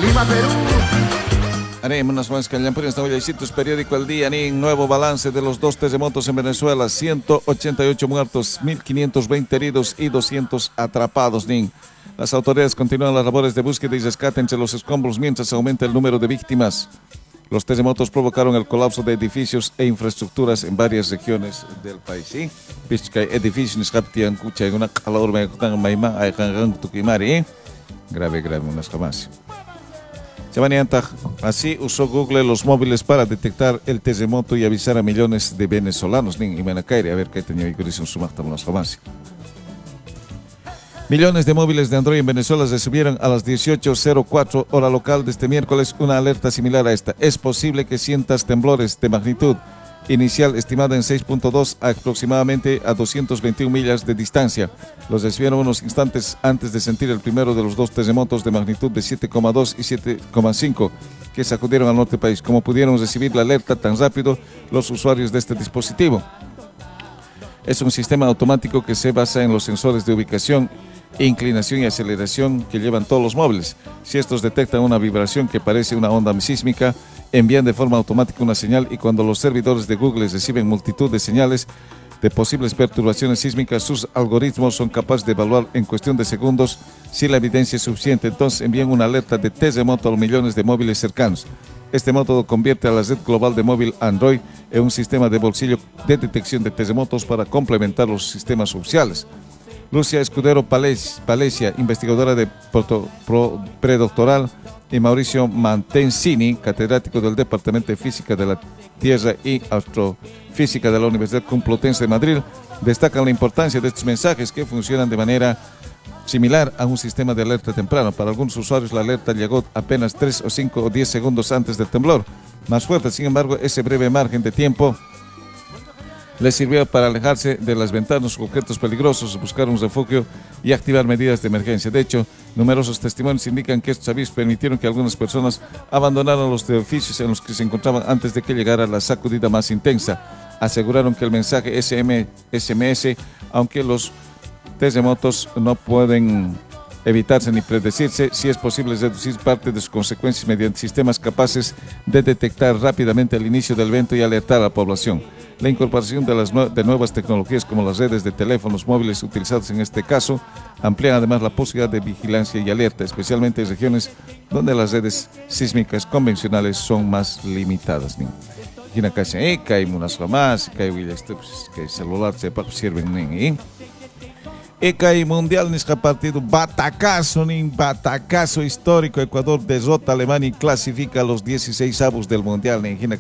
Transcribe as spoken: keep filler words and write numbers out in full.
Lima, Perú. Haremos unas que en periódico El Día, ni nuevo balance de los dos terremotos en Venezuela, ciento ochenta y ocho muertos, mil quinientos veinte heridos y doscientos atrapados. Ni las autoridades continúan las labores de búsqueda y rescate entre los escombros mientras aumenta el número de víctimas. Los terremotos provocaron el colapso de edificios e infraestructuras en varias regiones del país. ¿Sí? Edificios en una calor grave, grave, unas jamás. Así usó Google los móviles para detectar el terremoto y avisar a millones de venezolanos. A ver qué tenía que decir su jamás. Millones de móviles de Android en Venezuela recibieron a las dieciocho cero cuatro hora local de este miércoles una alerta similar a esta. Es posible que sientas temblores de magnitud inicial estimada en seis punto dos aproximadamente a doscientas veintiuna millas de distancia. Los recibieron unos instantes antes de sentir el primero de los dos terremotos de magnitud de siete coma dos y siete coma cinco que sacudieron al norte del país. ¿Cómo pudieron recibir la alerta tan rápido los usuarios de este dispositivo? Es un sistema automático que se basa en los sensores de ubicación, inclinación y aceleración que llevan todos los móviles. Si estos detectan una vibración que parece una onda sísmica, envían de forma automática una señal, y cuando los servidores de Google reciben multitud de señales de posibles perturbaciones sísmicas, sus algoritmos son capaces de evaluar en cuestión de segundos si la evidencia es suficiente. Entonces envían una alerta de terremoto a los millones de móviles cercanos. Este método convierte a la red global de móvil Android en un sistema de bolsillo de detección de terremotos para complementar los sistemas oficiales. Lucia Escudero Palesia, investigadora de predoctoral, y Mauricio Mantensini, catedrático del Departamento de Física de la Tierra y Astrofísica de la Universidad Complutense de Madrid, destacan la importancia de estos mensajes que funcionan de manera similar a un sistema de alerta temprano. Para algunos usuarios la alerta llegó apenas tres o cinco o diez segundos antes del temblor más fuerte. Sin embargo, ese breve margen de tiempo les sirvió para alejarse de las ventanas o objetos peligrosos, buscar un refugio y activar medidas de emergencia. De hecho, numerosos testimonios indican que estos avisos permitieron que algunas personas abandonaran los edificios en los que se encontraban antes de que llegara la sacudida más intensa. Aseguraron que el mensaje S M S, aunque los terremotos no pueden evitarse ni predecirse, sí es posible reducir parte de sus consecuencias mediante sistemas capaces de detectar rápidamente el inicio del evento y alertar a la población. La incorporación de, las nue de nuevas tecnologías como las redes de teléfonos móviles utilizadas en este caso amplían además la posibilidad de vigilancia y alerta, especialmente en regiones donde las redes sísmicas convencionales son más limitadas. Y en la casa, eh, cae unas ramas, cae que celular se sirven en E Mundial nisca partido batacazo, ni batacazo histórico. Ecuador derrota a Alemania y clasifica a los dieciséis avos del Mundial. Ni